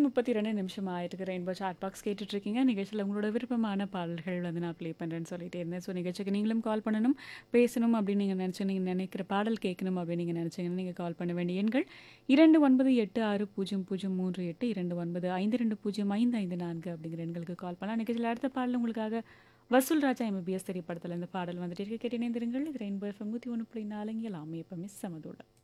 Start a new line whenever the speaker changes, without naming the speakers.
32 நிமிஷம் ஆயிருக்கு. Rainbow chat box கேட்டுட்ருக்கீங்க. நிகழ்ச்சியில உங்களோட விருப்பமான பாடல்கள் வந்து நான் ப்ளே பண்ணுறேன்னு சொல்லிட்டே இருந்தேன். ஸோ நிகழ்ச்சிக்கு நீங்களும் கால் பண்ணணும், பேசணும் அப்படின்னு நீங்க நினைக்கிற பாடல் கேட்கணும் அப்படின்னு நீங்க நினைச்சீங்கன்னா, நீங்க கால் பண்ண வேண்டிய எண்கள் 29860038, 2952055554 அப்படிங்கிற எண்களுக்கு கால் பண்ணலாம். நிகழ்ச்சியில அடுத்த பாடல் உங்களுக்காக வசூல் ராஜா எம்பிபிஎஸ் திரைப்படத்துல இந்த பாடல் வந்துட்டு இருக்கு. கேட்டு இணைந்திருங்கள். இது ரெயின்போ எஃப்எம் 101.4 இங்கே எல்லாமே எப்பவுமே சமதோட.